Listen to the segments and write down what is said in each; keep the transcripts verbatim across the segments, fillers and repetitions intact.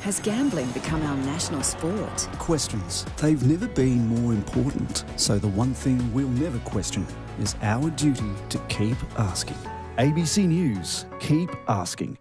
Has gambling become our national sport? Questions. They've never been more important. So the one thing we'll never question is our duty to keep asking. A B C News. Keep asking.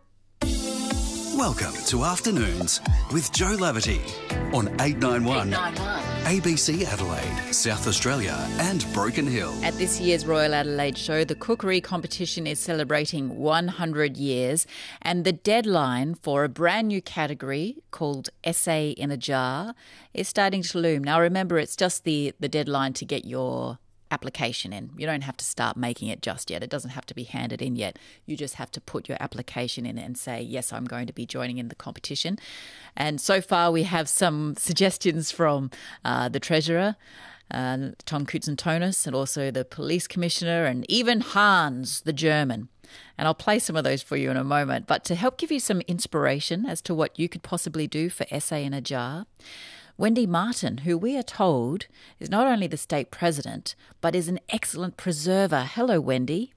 Welcome to Afternoons with Joe Laverty on eight nine one, A B C Adelaide, South Australia and Broken Hill. At this year's Royal Adelaide Show, the cookery competition is celebrating one hundred years, and the deadline for a brand new category called Essay in a Jar is starting to loom. Now remember, it's just the, the deadline to get your application in. You don't have to start making it just yet. It doesn't have to be handed in yet. You just have to put your application in and say, yes, I'm going to be joining in the competition. And so far we have some suggestions from uh, the Treasurer, uh, Tom Koutsantonis, and also the Police Commissioner, and even Hans, the German. And I'll play some of those for you in a moment. But to help give you some inspiration as to what you could possibly do for Essay in a Jar, Wendy Martin, who we are told is not only the state president, but is an excellent preserver. Hello, Wendy.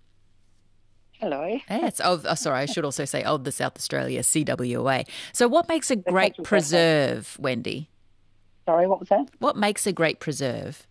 Hello. Yes. Oh, oh, sorry, I should also say of the South Australia C W A. So what makes a great preserve, Wendy? Sorry, what was that? What makes a great preserve?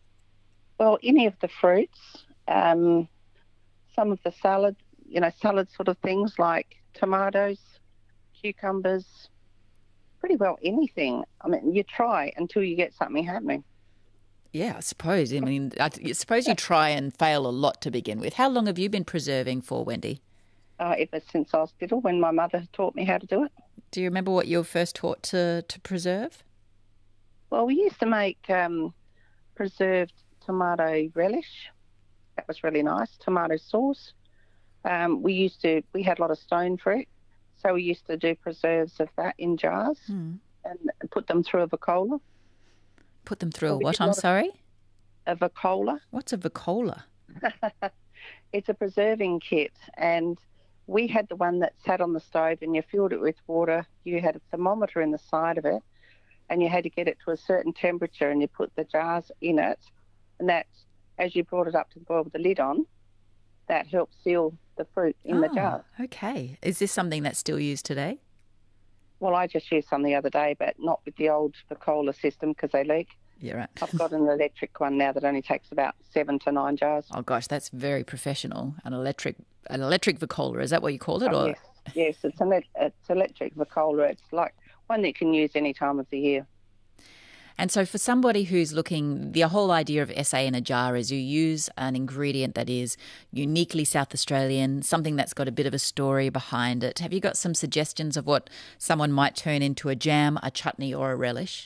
Well, any of the fruits, um, some of the salad, you know, salad sort of things like tomatoes, cucumbers, pretty well anything. I mean, you try until you get something happening. Yeah, I suppose. I mean, I suppose you try and fail a lot to begin with. How long have you been preserving for, Wendy? Uh, ever since I was little, when my mother taught me how to do it. Do you remember what you were first taught to, to preserve? Well, we used to make um, preserved tomato relish. That was really nice. Tomato sauce. Um, we used to, we had a lot of stone fruit. So we used to do preserves of that in jars mm. and put them through a Vacola. Put them through so a what, I'm sorry? A Vacola. What's a Vacola? It's a preserving kit, and we had the one that sat on the stove and you filled it with water. You had a thermometer in the side of it and you had to get it to a certain temperature and you put the jars in it, and that, as you brought it up to the boil with the lid on, that helped seal the fruit in oh, the jar. Okay. Is this something that's still used today? Well, I just used some the other day, but not with the old Vacola system because they leak. Yeah, right. I've got an electric one now that only takes about seven to nine jars. Oh, gosh, that's very professional. An electric an electric Vacola, is that what you call it? Oh, or? Yes, yes, it's an it's electric Vacola. It's like one that you can use any time of the year. And so for somebody who's looking, the whole idea of Essay in a Jar is you use an ingredient that is uniquely South Australian, something that's got a bit of a story behind it. Have you got some suggestions of what someone might turn into a jam, a chutney or a relish?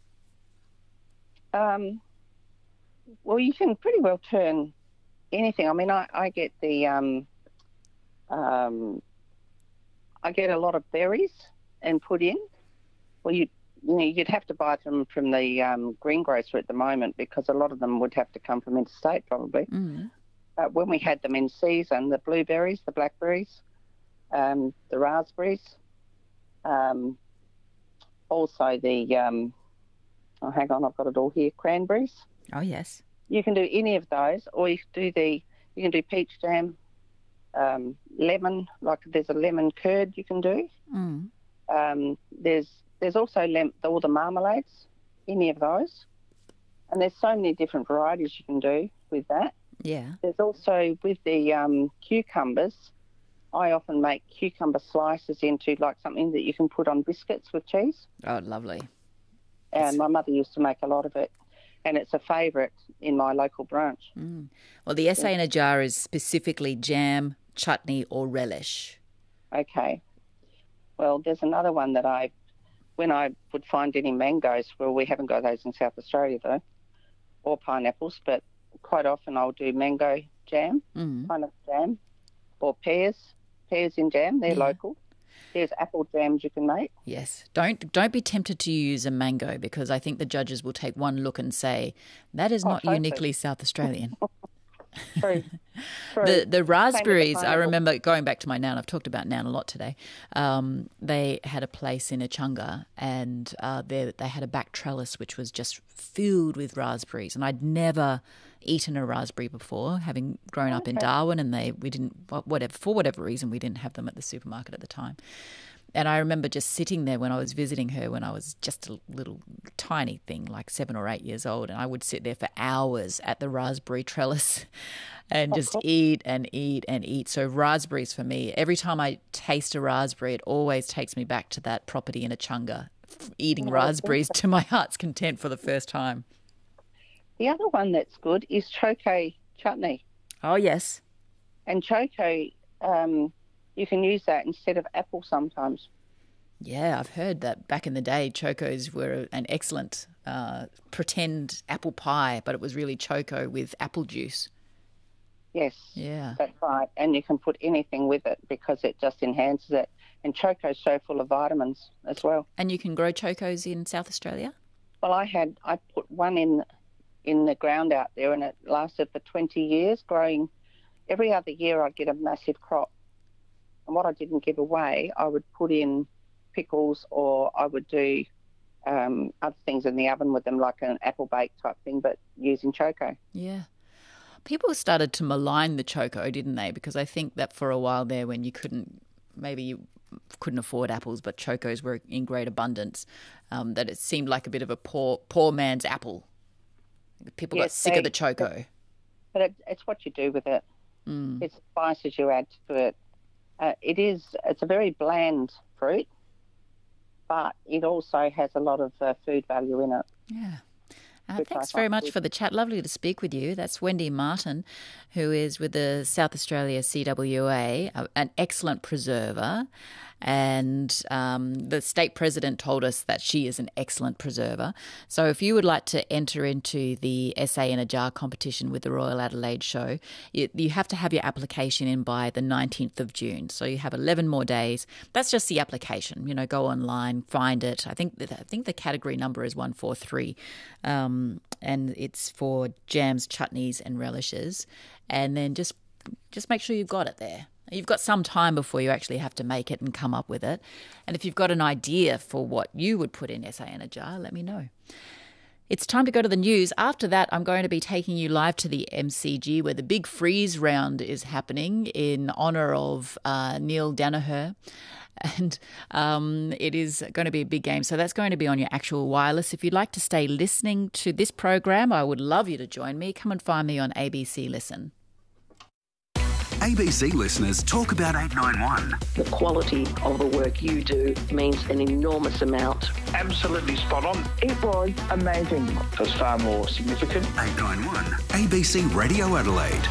Um, well, you can pretty well turn anything. I mean, I, I get the, um, um, I get a lot of berries and put in. Well, you You know, you'd have to buy them from the um, greengrocer at the moment because a lot of them would have to come from interstate probably. Mm. But when we had them in season, the blueberries, the blackberries, um, the raspberries, um, also the, um, oh, hang on, I've got it all here, cranberries. Oh, yes. You can do any of those, or you can do the, you can do peach jam, um, lemon, like there's a lemon curd you can do. Mm. Um, there's There's also lem- all the marmalades, any of those. And there's so many different varieties you can do with that. Yeah. There's also, with the um, cucumbers, I often make cucumber slices into like something that you can put on biscuits with cheese. Oh, lovely. And it's... my mother used to make a lot of it. And it's a favourite in my local branch. Mm. Well, the Essay in a Jar is specifically jam, chutney or relish. Okay. Well, there's another one that I... When I would find any mangoes, well, we haven't got those in South Australia though, or pineapples, but quite often I'll do mango jam, mm. pineapple jam, or pears, pears in jam, they're yeah. local. There's apple jams you can make. Yes. Don't don't be tempted to use a mango because I think the judges will take one look and say, that is oh, not totally. uniquely South Australian. True. True. The the raspberries, I remember going back to my nan, I've talked about nan a lot today. Um, they had a place in Echunga and uh, they, they had a back trellis which was just filled with raspberries. And I'd never eaten a raspberry before, having grown up okay. in Darwin, and they we didn't, whatever for whatever reason, we didn't have them at the supermarket at the time. and I remember just sitting there when I was visiting her when I was just a little tiny thing, like seven or eight years old, and I would sit there for hours at the raspberry trellis and just eat and eat and eat. So raspberries for me, every time I taste a raspberry, it always takes me back to that property in Echunga, eating raspberries to my heart's content for the first time. The other one that's good is choco chutney. Oh, yes. And choco, um, you can use that instead of apple sometimes. Yeah, I've heard that back in the day, chocos were an excellent uh, pretend apple pie, but it was really choco with apple juice. Yes, yeah, that's right. And you can put anything with it because it just enhances it. And choco's so full of vitamins as well. And you can grow chocos in South Australia? Well, I had I put one in in the ground out there, and it lasted for twenty years, growing. Every other year I'd get a massive crop. And what I didn't give away, I would put in pickles, or I would do um, other things in the oven with them, like an apple bake type thing, but using choco. Yeah. People started to malign the choco, didn't they? Because I think that for a while there, when you couldn't, maybe you couldn't afford apples, but chocos were in great abundance, um, that it seemed like a bit of a poor poor man's apple. People Yes, got sick they- of the choco. But it, it's what you do with it. Mm. It's spices you add to it. Uh, it is. It's a very bland fruit, but it also has a lot of uh, food value in it. Yeah. Uh, Which I thanks very find much good. for the chat. Lovely to speak with you. That's Wendy Martin, who is with the South Australia C W A, uh, an excellent preserver. And um, the state president told us that she is an excellent preserver. So if you would like to enter into the Essay in a Jar competition with the Royal Adelaide Show, you, you have to have your application in by the nineteenth of June. So you have eleven more days. That's just the application. You know, go online, find it. I think that, I think the category number is one four three, um, and it's for jams, chutneys and relishes. And then just just make sure you've got it there. You've got some time before you actually have to make it and come up with it. And if you've got an idea for what you would put in Essay in a Jar, let me know. It's time to go to the news. After that, I'm going to be taking you live to the M C G where the big freeze round is happening in honour of uh, Neil Danaher. And um, it is going to be a big game. So that's going to be on your actual wireless. If you'd like to stay listening to this program, I would love you to join me. Come and find me on A B C Listen. A B C listeners talk about eight nine one. The quality of the work you do means an enormous amount. Absolutely spot on. It was amazing. It was far more significant. eight nine one. A B C Radio Adelaide.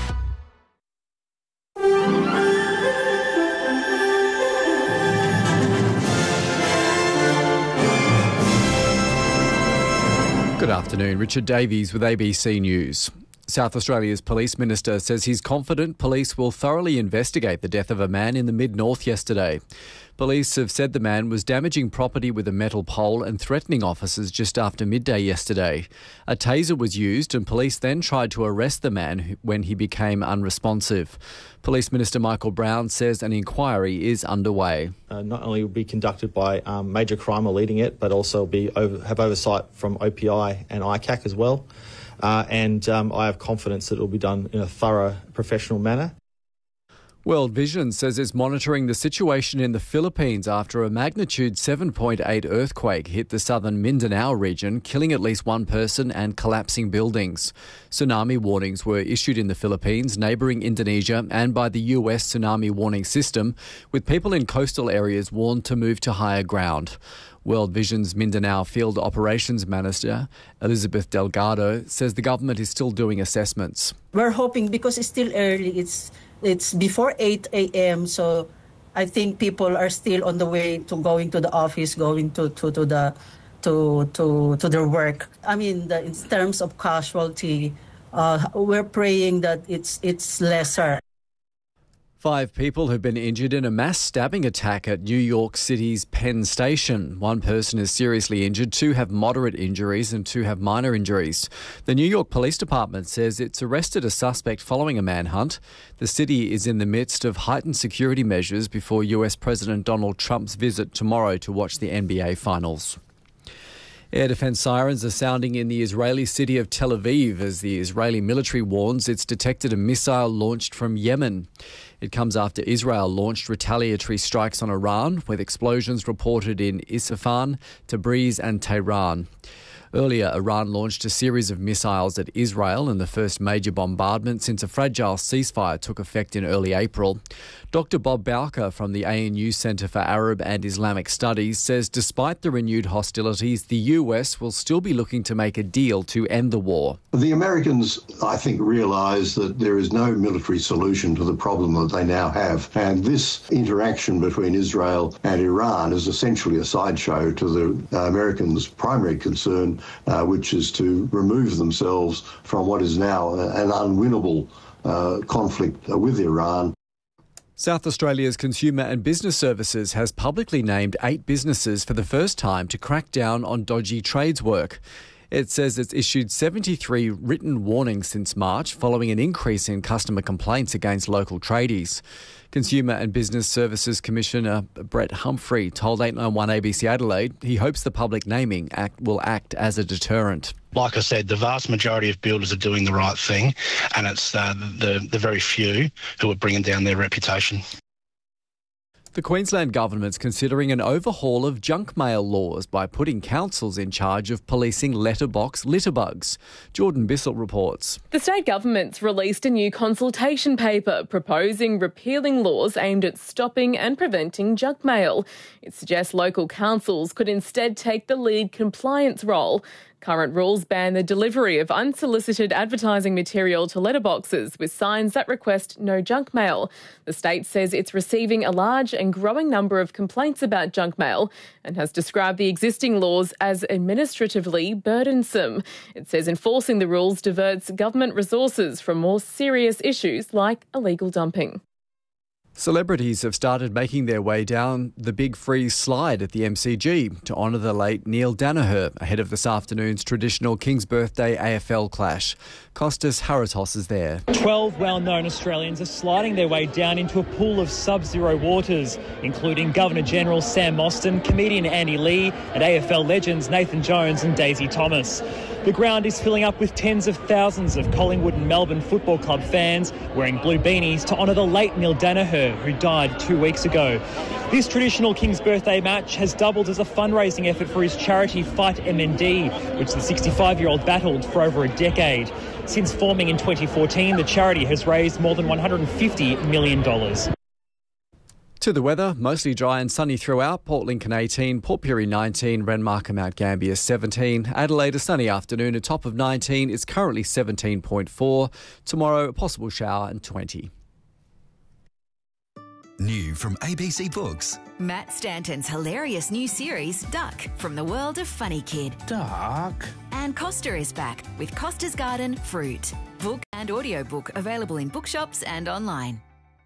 Good afternoon, Richard Davies with A B C News. South Australia's Police Minister says he's confident police will thoroughly investigate the death of a man in the mid-north yesterday. Police have said the man was damaging property with a metal pole and threatening officers just after midday yesterday. A taser was used and police then tried to arrest the man when he became unresponsive. Police Minister Michael Brown says an inquiry is underway. Uh, not only will be conducted by um, Major Crime are leading it, but also be over, have oversight from O P I and I C A C as well. Uh, and um, I have confidence that it will be done in a thorough, professional manner. World Vision says it's monitoring the situation in the Philippines after a magnitude seven point eight earthquake hit the southern Mindanao region, killing at least one person and collapsing buildings. Tsunami warnings were issued in the Philippines, neighbouring Indonesia, and by the U S tsunami warning system, with people in coastal areas warned to move to higher ground. World Vision's Mindanao Field Operations Manager, Elizabeth Delgado, says the government is still doing assessments. We're hoping, because it's still early, it's it's before eight a.m., so I think people are still on the way to going to the office, going to, to, to the to to to their work. I mean, the, in terms of casualty, uh, we're praying that it's it's lesser. Five people have been injured in a mass stabbing attack at New York City's Penn Station. One person is seriously injured, two have moderate injuries and two have minor injuries. The New York Police Department says it's arrested a suspect following a manhunt. The city is in the midst of heightened security measures before U S President Donald Trump's visit tomorrow to watch the N B A Finals. Air defence sirens are sounding in the Israeli city of Tel Aviv as the Israeli military warns it's detected a missile launched from Yemen. It comes after Israel launched retaliatory strikes on Iran, with explosions reported in Isfahan, Tabriz and Tehran. Earlier, Iran launched a series of missiles at Israel in the first major bombardment since a fragile ceasefire took effect in early April. Doctor Bob Bowker from the A N U Centre for Arab and Islamic Studies says despite the renewed hostilities, the U S will still be looking to make a deal to end the war. The Americans, I think, realise that there is no military solution to the problem that they now have. And this interaction between Israel and Iran is essentially a sideshow to the uh, Americans' primary concern, uh, which is to remove themselves from what is now an unwinnable uh, conflict with Iran. South Australia's Consumer and Business Services has publicly named eight businesses for the first time to crack down on dodgy trades work. It says it's issued seventy-three written warnings since March following an increase in customer complaints against local tradies. Consumer and Business Services Commissioner Brett Humphrey told eight nine one A B C Adelaide he hopes the public naming act will act as a deterrent. Like I said, the vast majority of builders are doing the right thing, and it's uh, the, the very few who are bringing down their reputation. The Queensland Government's considering an overhaul of junk mail laws by putting councils in charge of policing letterbox litterbugs. Jordan Bissell reports. The state government's released a new consultation paper proposing repealing laws aimed at stopping and preventing junk mail. It suggests local councils could instead take the lead compliance role. Current rules ban the delivery of unsolicited advertising material to letterboxes with signs that request no junk mail. The state says it's receiving a large and growing number of complaints about junk mail and has described the existing laws as administratively burdensome. It says enforcing the rules diverts government resources from more serious issues like illegal dumping. Celebrities have started making their way down the Big Freeze slide at the M C G to honour the late Neil Danaher ahead of this afternoon's traditional King's Birthday A F L clash. Costas Haratos is there. Twelve well-known Australians are sliding their way down into a pool of sub-zero waters, including Governor-General Sam Mostyn, comedian Andy Lee and A F L legends Nathan Jones and Daisy Thomas. The ground is filling up with tens of thousands of Collingwood and Melbourne Football Club fans wearing blue beanies to honour the late Neil Danaher, who died two weeks ago. This traditional King's Birthday match has doubled as a fundraising effort for his charity Fight M N D, which the sixty-five-year-old battled for over a decade. Since forming in twenty fourteen, the charity has raised more than one hundred fifty million dollars. To the weather, mostly dry and sunny throughout. Port Lincoln eighteen, Port Pirie nineteen, Renmark Mount Gambier seventeen. Adelaide a sunny afternoon, a top of nineteen. It's currently seventeen point four. Tomorrow, a possible shower and twenty. New from A B C Books. Matt Stanton's hilarious new series, Duck, from the world of Funny Kid. Duck. And Costa is back with Costa's Garden Fruit. Book and audiobook available in bookshops and online.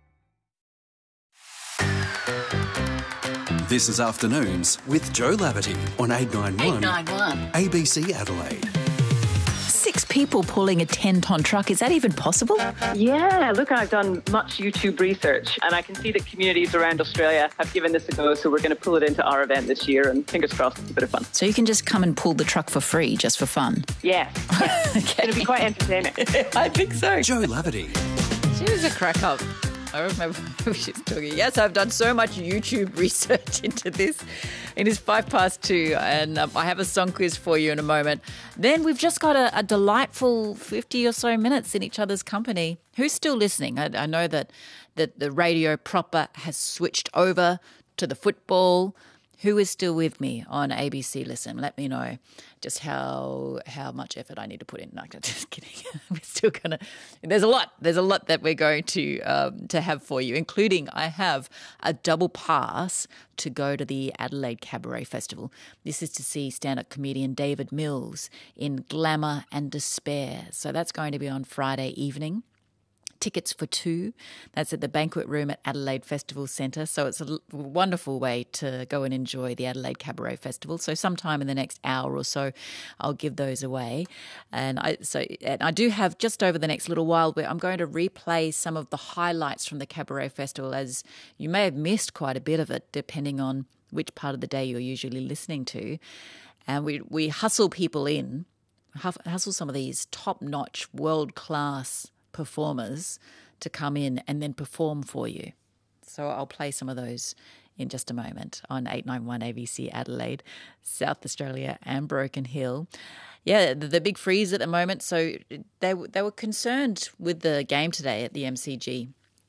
This is Afternoons with Joe Laverty on eight nine one, eight nine one. A B C Adelaide. Six people pulling a ten-tonne truck. Is that even possible? Yeah, look, I've done much YouTube research and I can see that communities around Australia have given this a go, so we're going to pull it into our event this year and fingers crossed it's a bit of fun. So you can just come and pull the truck for free, just for fun? Yeah. Okay. It'll be quite entertaining. I think so. Joe Laverty. She was a crack up. I remember who she's talking. Yes, I've done so much YouTube research into this. It is five past two, and um, I have a song quiz for you in a moment. Then we've just got a, a delightful fifty or so minutes in each other's company. Who's still listening? I, I know that, that the radio proper has switched over to the football. Who is still with me on A B C Listen? Let me know just how how much effort I need to put in. No, just kidding. We're still gonna. There's a lot. There's a lot that we're going to um, to have for you, including I have a double pass to go to the Adelaide Cabaret Festival. This is to see stand-up comedian David Mills in Glamour and Despair. So that's going to be on Friday evening. Tickets for two. That's at the banquet room at Adelaide Festival Centre. So it's a wonderful way to go and enjoy the Adelaide Cabaret Festival. So sometime in the next hour or so, I'll give those away. And I so and I do have just over the next little while where I'm going to replay some of the highlights from the Cabaret Festival, as you may have missed quite a bit of it, depending on which part of the day you're usually listening to. And we we hustle people in, hustle some of these top-notch, world-class performers to come in and then perform for you. So I'll play some of those in just a moment on eight ninety-one A B C Adelaide, South Australia and Broken Hill. Yeah, the, the big freeze at the moment. So they they were concerned with the game today at the M C G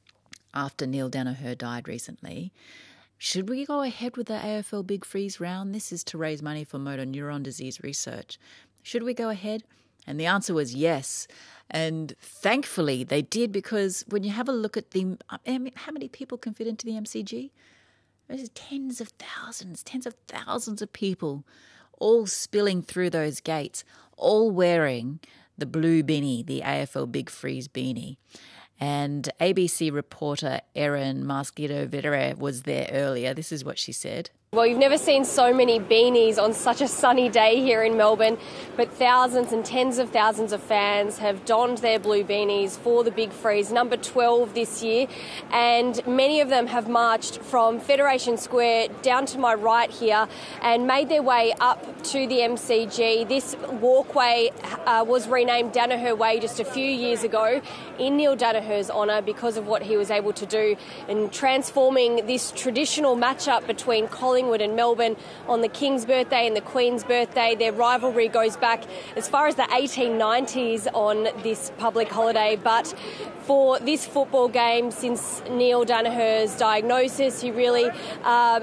after Neil Danaher died recently. Should we go ahead with the A F L Big Freeze round? This is to raise money for motor neuron disease research. Should we go ahead? And the answer was yes. And thankfully they did, because when you have a look at the, I mean, how many people can fit into the M C G? There's tens of thousands, tens of thousands of people all spilling through those gates, all wearing the blue beanie, the A F L Big Freeze beanie. And A B C reporter Erin Masquito-Vedere was there earlier. This is what she said. Well, you've never seen so many beanies on such a sunny day here in Melbourne, but thousands and tens of thousands of fans have donned their blue beanies for the Big Freeze, number twelve this year, and many of them have marched from Federation Square down to my right here and made their way up to the M C G. This walkway uh, was renamed Danaher Way just a few years ago in Neil Danaher's honour because of what he was able to do in transforming this traditional matchup between Collingwood and Melbourne on the King's birthday and the Queen's birthday. Their rivalry goes back as far as the eighteen nineties on this public holiday, but for this football game, since Neil Danaher's diagnosis, he really uh,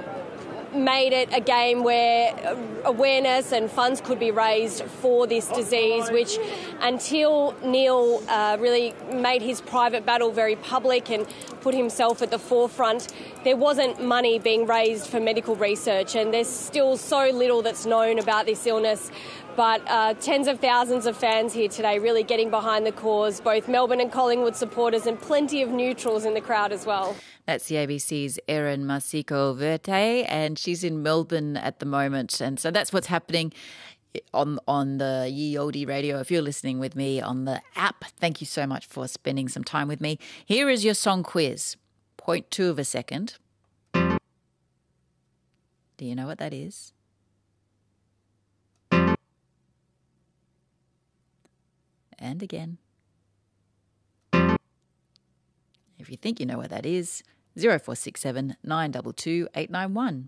made it a game where awareness and funds could be raised for this disease, which until Neil uh, really made his private battle very public and put himself at the forefront, there wasn't money being raised for medical research, and there's still so little that's known about this illness. But uh, tens of thousands of fans here today really getting behind the cause, both Melbourne and Collingwood supporters, and plenty of neutrals in the crowd as well. That's the A B C's Erin Masquito-Vedere, and she's in Melbourne at the moment. And so that's what's happening on on the Ye Olde Radio. If you're listening with me on the app, thank you so much for spending some time with me. Here is your song quiz. Point two of a second. Do you know what that is? And again. If you think you know what that is, zero four six seven nine two two eight nine one.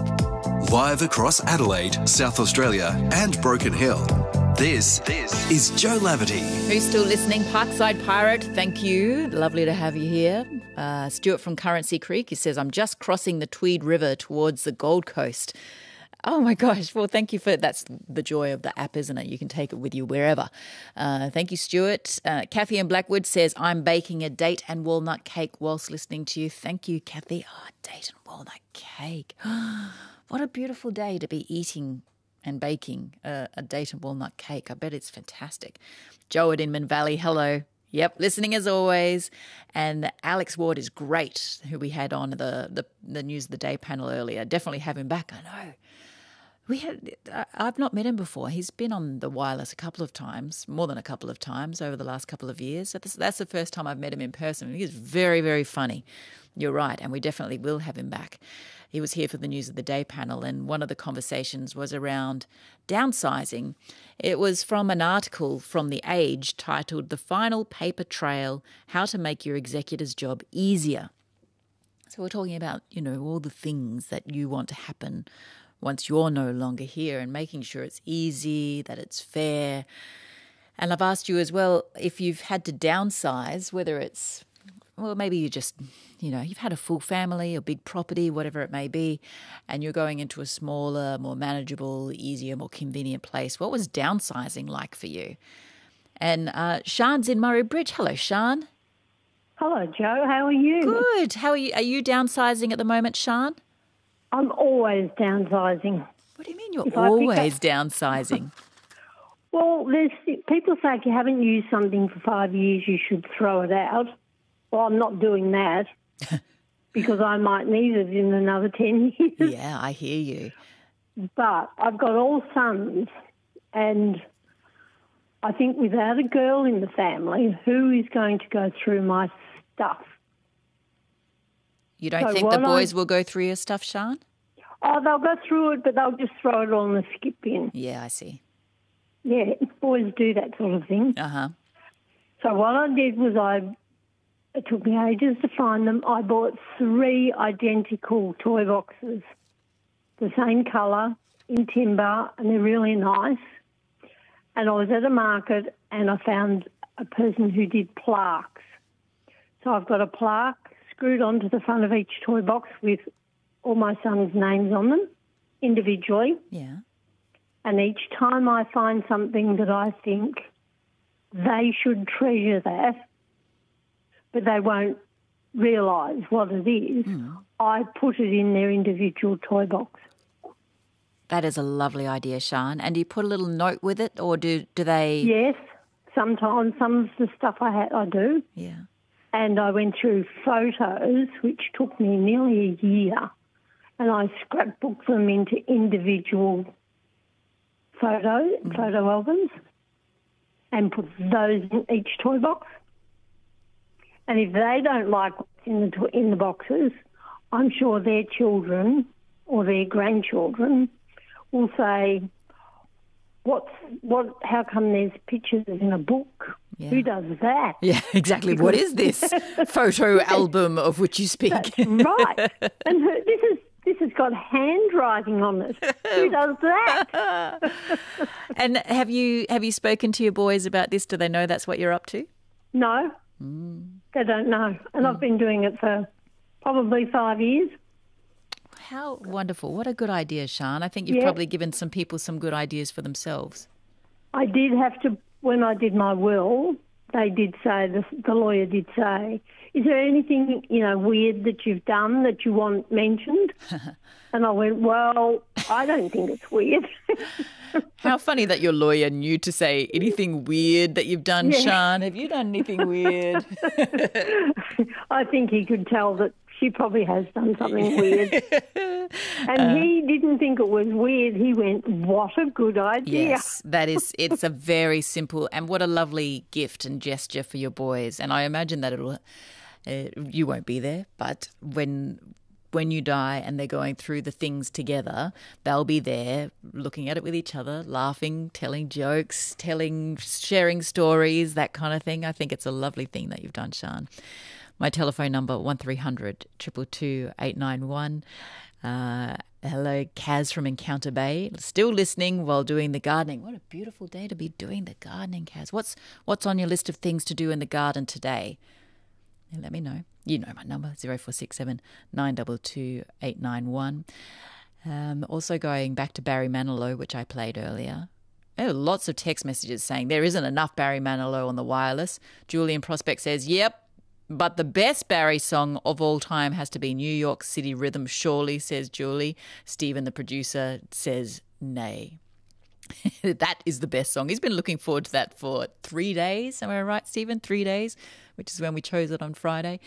Live across Adelaide, South Australia and Broken Hill, this, this is Joe Laverty. Who's still listening? Parkside Pirate, thank you. Lovely to have you here. Uh, Stuart from Currency Creek, he says, I'm just crossing the Tweed River towards the Gold Coast. Oh, my gosh. Well, thank you for that's the joy of the app, isn't it? You can take it with you wherever. Uh, thank you, Stuart. Uh, Kathy in Blackwood says, I'm baking a date and walnut cake whilst listening to you. Thank you, Kathy. Oh, date and walnut cake. What a beautiful day to be eating and baking a, a date and walnut cake. I bet it's fantastic. Joe at Inman Valley, hello. Yep, listening as always. And Alex Ward is great, who we had on the, the, the News of the Day panel earlier. Definitely have him back, I know. We had, I've not met him before. He's been on the wireless a couple of times, more than a couple of times over the last couple of years. So this, that's the first time I've met him in person. He's very, very funny. You're right, and we definitely will have him back. He was here for the News of the Day panel, and one of the conversations was around downsizing. It was from an article from The Age titled The Final Paper Trail, How to Make Your Executor's Job Easier. So we're talking about, you know, all the things that you want to happen once you're no longer here, and making sure it's easy, that it's fair. And I've asked you as well if you've had to downsize, whether it's, well, maybe you just, you know, you've had a full family or big property, whatever it may be, and you're going into a smaller, more manageable, easier, more convenient place. What was downsizing like for you? And uh, Sian's in Murray Bridge. Hello, Sian. Hello, Joe. How are you? Good. How are you? Are you downsizing at the moment, Sian? I'm always downsizing. What do you mean you're if always up... downsizing? Well, there's people say if you haven't used something for five years, you should throw it out. Well, I'm not doing that because I might need it in another ten years. Yeah, I hear you. But I've got all sons, and I think without a girl in the family, who is going to go through my stuff? You don't so think the boys I... will go through your stuff, Sian? Oh, they'll go through it, but they'll just throw it on the skip bin. Yeah, I see. Yeah, boys do that sort of thing. Uh-huh. So what I did was I, it took me ages to find them. I bought three identical toy boxes, the same colour, in timber, and they're really nice. And I was at a market and I found a person who did plaques. So I've got a plaque screwed onto the front of each toy box with all my son's names on them individually. Yeah. And each time I find something that I think they should treasure that, but they won't realise what it is, Mm. I put it in their individual toy box. That is a lovely idea, Sian. And do you put a little note with it, or do do they? Yes, sometimes some of the stuff I had, I do. Yeah. And I went through photos, which took me nearly a year, and I scrapbooked them into individual photo Mm. photo albums and put those in each toy box. And if they don't like what's in the to- in the boxes, I'm sure their children or their grandchildren will say, "What's what? How come there's pictures in a book? Yeah. Who does that?" Yeah, exactly. What is this photo album of which you speak? That's right. And who, this is this has got handwriting on it. Who does that? And have you have you spoken to your boys about this? Do they know that's what you're up to? No, mm. they don't know. And mm. I've been doing it for probably five years. How wonderful. What a good idea, Sian. I think you've Yeah. probably given some people some good ideas for themselves. I did have to, when I did my will, they did say, the, the lawyer did say, is there anything, you know, weird that you've done that you want mentioned? And I went, well, I don't think it's weird. How funny that your lawyer knew to say anything weird that you've done, Yeah. Sian. Have you done anything weird? I think he could tell that she probably has done something weird. And Uh, he didn't think it was weird. He went, what a good idea. Yes, that is, it's a very simple and what a lovely gift and gesture for your boys. And I imagine that it'll, uh, you won't be there, but when when you die and they're going through the things together, they'll be there looking at it with each other, laughing, telling jokes, telling, sharing stories, that kind of thing. I think it's a lovely thing that you've done, Sian. My telephone number, one three hundred, two two two, eight nine one. Uh, hello, Kaz from Encounter Bay. Still listening while doing the gardening. What a beautiful day to be doing the gardening, Kaz. What's what's on your list of things to do in the garden today? And let me know. You know my number, zero four six seven, nine two two, eight nine one. Um, also going back to Barry Manilow, which I played earlier. Oh, lots of text messages saying there isn't enough Barry Manilow on the wireless. Julian Prospect says, yep, but the best Barry song of all time has to be New York City Rhythm, surely, says Julie. Stephen, the producer, says nay. That is the best song. He's been looking forward to that for three days. Am I right, Stephen? Three days, which is when we chose it on Friday.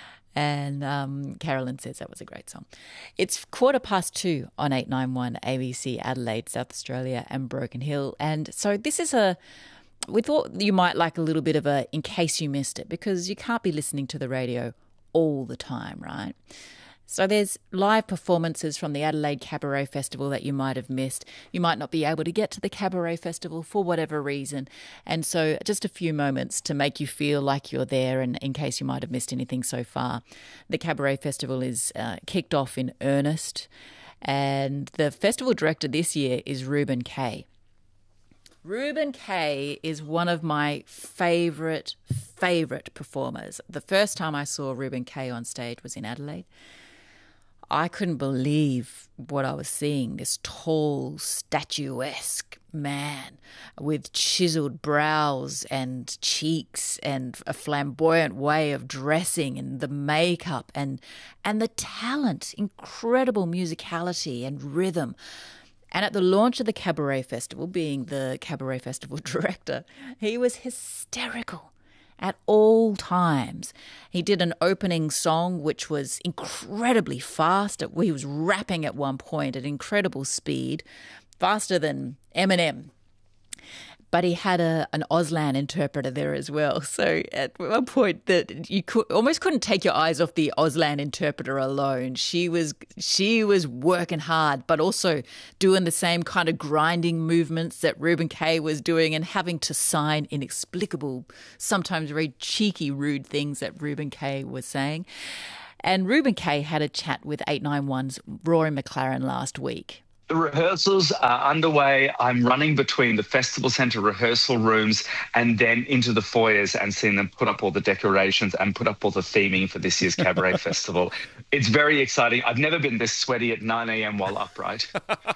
And um, Carolyn says that was a great song. It's quarter past two on eight nine one A B C Adelaide, South Australia and Broken Hill. And so this is a... We thought you might like a little bit of a in case you missed it, because you can't be listening to the radio all the time, right? So there's live performances from the Adelaide Cabaret Festival that you might have missed. You might not be able to get to the Cabaret Festival for whatever reason. And so just a few moments to make you feel like you're there, and in case you might have missed anything so far. The Cabaret Festival is uh, kicked off in earnest, and the festival director this year is Reuben Kaye. Reuben Kaye is one of my favourite, favourite performers. The first time I saw Reuben Kaye on stage was in Adelaide. I couldn't believe what I was seeing, this tall, statuesque man with chiselled brows and cheeks and a flamboyant way of dressing, and the makeup and and the talent, incredible musicality and rhythm. And at the launch of the Cabaret Festival, being the Cabaret Festival director, he was hysterical at all times. He did an opening song which was incredibly fast. He was rapping at one point at incredible speed, faster than Eminem. but he had a an Auslan interpreter there as well. So at one point that you could, almost couldn't take your eyes off the Auslan interpreter alone. She was she was working hard, but also doing the same kind of grinding movements that Reuben Kaye was doing and having to sign inexplicable, sometimes very cheeky, rude things that Reuben Kaye was saying. And Reuben Kaye had a chat with eight ninety-one's Rory McLaren last week. The rehearsals are underway. I'm running between the Festival Centre rehearsal rooms and then into the foyers and seeing them put up all the decorations and put up all the theming for this year's Cabaret Festival. It's very exciting. I've never been this sweaty at nine a.m. while upright.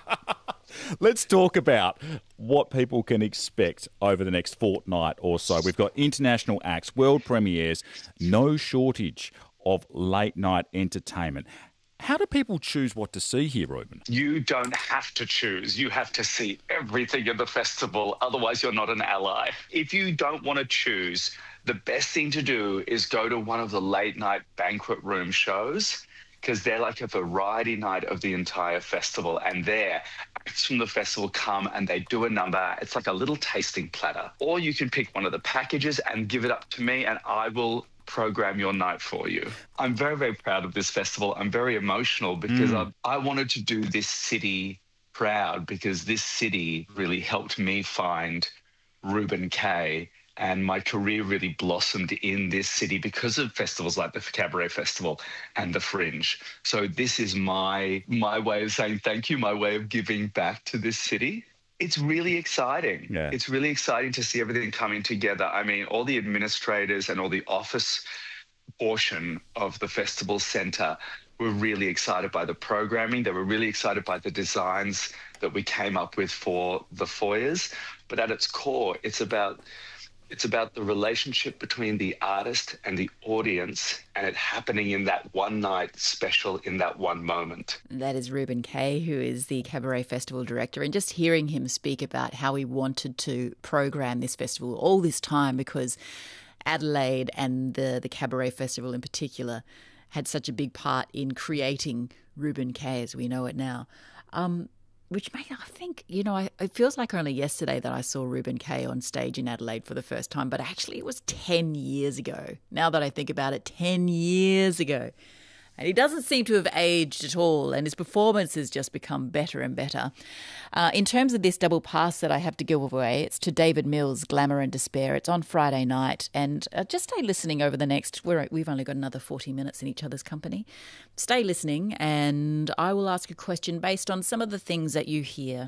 Let's talk about what people can expect over the next fortnight or so. We've got international acts, world premieres, no shortage of late-night entertainment. How do people choose what to see here, Reuben? You don't have to choose. You have to see everything at the festival. Otherwise, you're not an ally. If you don't want to choose, the best thing to do is go to one of the late-night banquet room shows, because they're like a variety night of the entire festival. And there, acts from the festival come and they do a number. It's like a little tasting platter. Or you can pick one of the packages and give it up to me, and I will program your night for you. I'm very, very proud of this festival. I'm very emotional because mm. I, I wanted to do this city proud, because this city really helped me find Reuben Kaye, and my career really blossomed in this city because of festivals like the Cabaret Festival and the Fringe. So this is my my way of saying thank you, my way of giving back to this city. It's really exciting. Yeah. It's really exciting to see everything coming together. I mean, all the administrators and all the office portion of the festival centre were really excited by the programming. They were really excited by the designs that we came up with for the foyers. But at its core, it's about it's about the relationship between the artist and the audience, and it happening in that one night special, in that one moment. That is Reuben Kaye, who is the Cabaret Festival director, and just hearing him speak about how he wanted to program this festival all this time, because Adelaide and the, the Cabaret Festival in particular had such a big part in creating Reuben Kaye as we know it now. Um, Which made, I think, you know, I, it feels like only yesterday that I saw Reuben Kaye on stage in Adelaide for the first time, but actually it was ten years ago. Now that I think about it, ten years ago. And he doesn't seem to have aged at all, and his performance has just become better and better. Uh, in terms of this double pass that I have to give away, it's to David Mills, Glamour and Despair. It's on Friday night, and uh, just stay listening over the next, we're, we've only got another forty minutes in each other's company. Stay listening, and I will ask a question based on some of the things that you hear.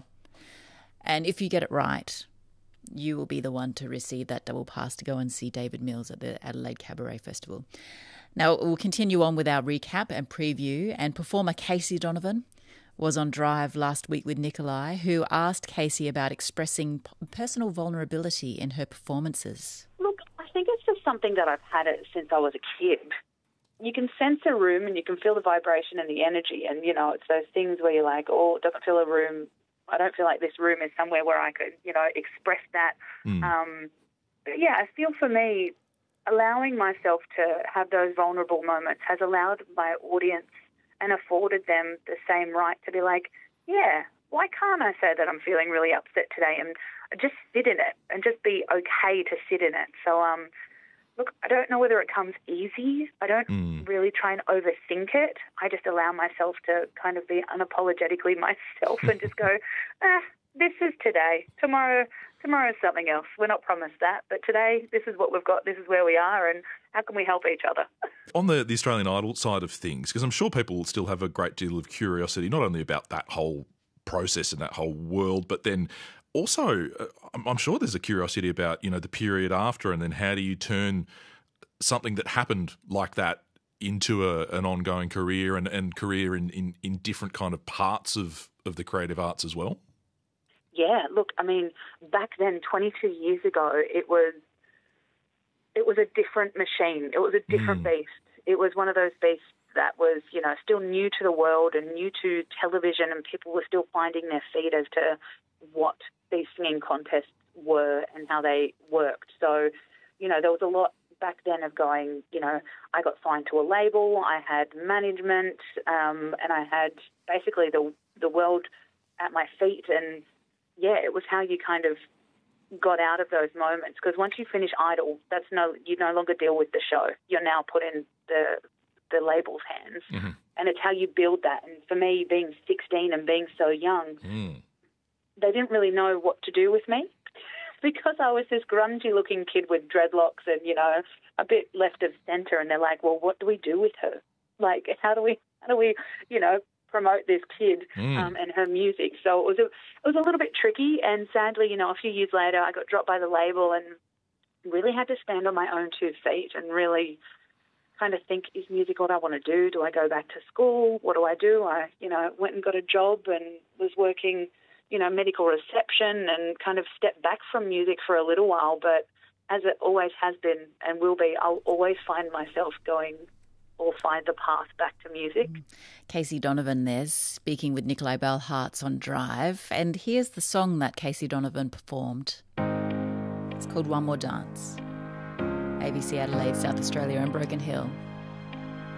And if you get it right, you will be the one to receive that double pass to go and see David Mills at the Adelaide Cabaret Festival. Now, we'll continue on with our recap and preview, and performer Casey Donovan was on Drive last week with Nikolai, who asked Casey about expressing personal vulnerability in her performances. Look, I think it's just something that I've had it since I was a kid. You can sense a room and you can feel the vibration and the energy, and, you know, it's those things where you're like, oh, it doesn't feel a room, I don't feel like this room is somewhere where I could, you know, express that. Mm. Um, but yeah, I feel for me, allowing myself to have those vulnerable moments has allowed my audience and afforded them the same right to be like, yeah, why can't I say that I'm feeling really upset today, and just sit in it and just be okay to sit in it. So, um, look, I don't know whether it comes easy. I don't mm. really try and overthink it. I just allow myself to kind of be unapologetically myself and just go, ah, this is today. Tomorrow... Tomorrow's something else. We're not promised that. But today, this is what we've got, this is where we are, and how can we help each other? On the, the Australian Idol side of things, because I'm sure people will still have a great deal of curiosity, not only about that whole process and that whole world, but then also uh, I'm sure there's a curiosity about, you know, the period after, and then how do you turn something that happened like that into a, an ongoing career and, and career in, in, in different kind of parts of, of the creative arts as well? Yeah, look, I mean, back then, twenty-two years ago, it was it was a different machine. It was a different mm. beast. It was one of those beasts that was, you know, still new to the world and new to television, and people were still finding their feet as to what these singing contests were and how they worked. So, you know, there was a lot back then of going, you know, I got signed to a label, I had management, um, and I had basically the the world at my feet, and yeah, it was how you kind of got out of those moments, because once you finish Idol, that's no you no longer deal with the show. You're now put in the the label's hands, mm-hmm. and it's how you build that. And for me, being sixteen and being so young, mm. they didn't really know what to do with me because I was this grungy-looking kid with dreadlocks and, you know, a bit left of centre. And they're like, well, what do we do with her? Like, how do we, how do we, you know, promote this kid Mm. um, and her music? So it was a, it was a little bit tricky. And sadly, you know, a few years later, I got dropped by the label and really had to stand on my own two feet and really kind of think, is music what I want to do? Do I go back to school? What do I do? I, you know, went and got a job and was working, you know, medical reception and kind of stepped back from music for a little while. But as it always has been and will be, I'll always find myself going or find the path back to music. Casey Donovan there speaking with Nikolai Bell-Hartz on Drive. And here's the song that Casey Donovan performed. It's called One More Dance. A B C Adelaide, South Australia and Broken Hill.